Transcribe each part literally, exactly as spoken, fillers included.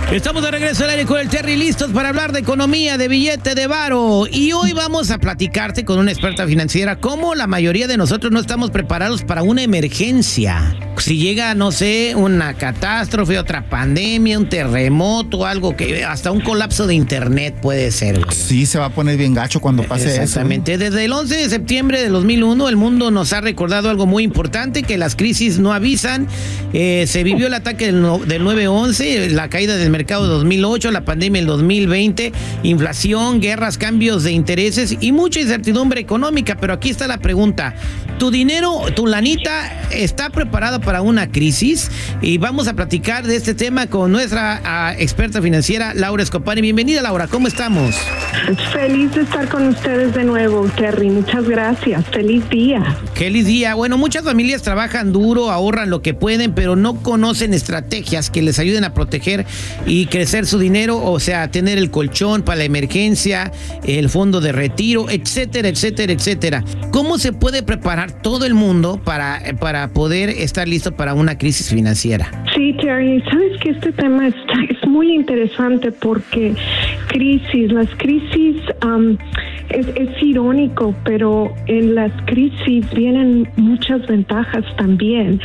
Estamos de regreso al aire con el Terry, listos para hablar de economía, de billete, de varo. Y hoy vamos a platicarte con una experta financiera cómo la mayoría de nosotros no estamos preparados para una emergencia. Si llega, no sé, una catástrofe, otra pandemia, un terremoto, algo que hasta un colapso de internet puede ser, güey. Sí, se va a poner bien gacho cuando pase eso. Exactamente. Desde el once de septiembre de dos mil uno, el mundo nos ha recordado algo muy importante, que las crisis no avisan. Eh, se vivió el ataque del, no, del nueve once, la caída del mercado de dos mil ocho, la pandemia del dos mil veinte, inflación, guerras, cambios de intereses y mucha incertidumbre económica. Pero aquí está la pregunta: ¿tu dinero, tu lanita, está preparada para una crisis? Y vamos a platicar de este tema con nuestra uh, experta financiera, Laura Escopani. Bienvenida, Laura, ¿cómo estamos? Feliz de estar con ustedes de nuevo, Terry. Muchas gracias. Feliz día. Feliz día. Bueno, muchas familias trabajan duro, ahorran lo que pueden, pero no conocen estrategias que les ayuden a proteger y crecer su dinero, o sea, tener el colchón para la emergencia, el fondo de retiro, etcétera, etcétera, etcétera. ¿Cómo se puede preparar todo el mundo para, para poder estar listo para una crisis financiera? Sí, Terry, sabes que este tema está, es muy interesante porque crisis, las crisis, um, es, es irónico, pero en las crisis vienen muchas ventajas también.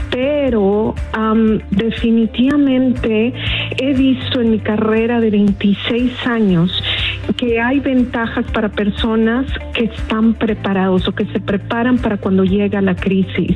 Pero um, definitivamente he visto en mi carrera de veintiséis años que hay ventajas para personas que están preparados o que se preparan para cuando llega la crisis.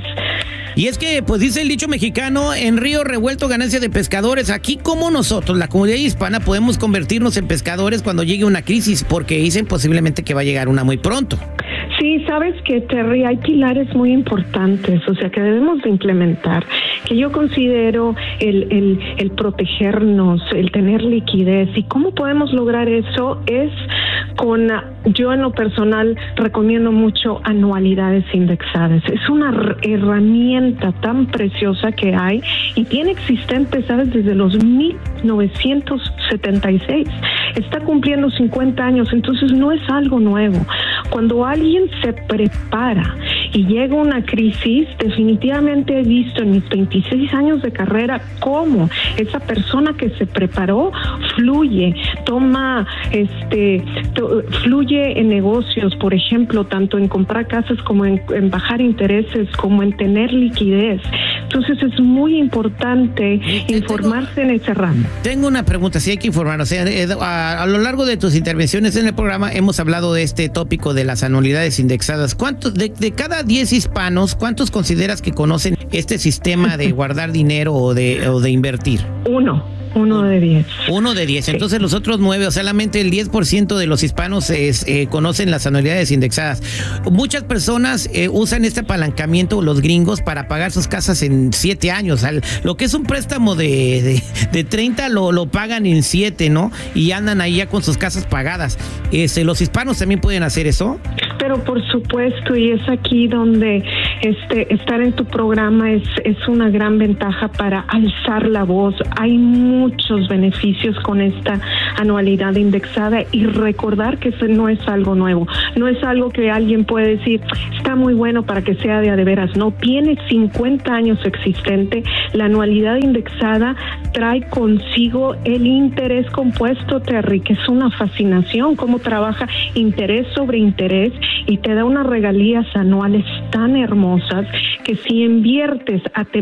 Y es que, pues dice el dicho mexicano, en río revuelto ganancia de pescadores. Aquí, como nosotros, la comunidad hispana, podemos convertirnos en pescadores cuando llegue una crisis, porque dicen posiblemente que va a llegar una muy pronto. Sí, sabes que, Terry, hay pilares muy importantes, o sea, que debemos de implementar, que yo considero el, el, el protegernos, el tener liquidez. ¿Y cómo podemos lograr eso? Es con, yo en lo personal recomiendo mucho anualidades indexadas. Es una herramienta tan preciosa que hay y tiene existente, ¿sabes?, desde los mil novecientos setenta y seis. Está cumpliendo cincuenta años, entonces no es algo nuevo. Cuando alguien se prepara y llega una crisis, definitivamente he visto en mis veintiséis años de carrera cómo esa persona que se preparó fluye, toma, este, to, fluye en negocios, por ejemplo, tanto en comprar casas como en, en bajar intereses, como en tener liquidez. Entonces es muy importante informarse tengo, en ese ramo. Tengo una pregunta, si hay que informar, o sea, a, a lo largo de tus intervenciones en el programa hemos hablado de este tópico de las anualidades indexadas. ¿Cuántos de, de cada diez hispanos, cuántos consideras que conocen este sistema de guardar dinero o de, o de invertir? Uno. Uno de diez. Uno de diez. Entonces sí. Los otros nueve, o sea, solamente el diez por ciento de los hispanos es, eh, conocen las anualidades indexadas. Muchas personas eh, usan este apalancamiento, los gringos, para pagar sus casas en siete años. O sea, lo que es un préstamo de, de, de treinta lo, lo pagan en siete, ¿no? Y andan ahí ya con sus casas pagadas. Este, ¿los hispanos también pueden hacer eso? Pero por supuesto, y es aquí donde este, estar en tu programa es, es una gran ventaja para alzar la voz. Hay muchos beneficios con esta anualidad indexada y recordar que eso no es algo nuevo, no es algo que alguien puede decir, está muy bueno para que sea de a de veras. No, tiene cincuenta años existente. La anualidad indexada trae consigo el interés compuesto, Terry, que es una fascinación, cómo trabaja interés sobre interés y te da unas regalías anuales tan hermosas que si inviertes a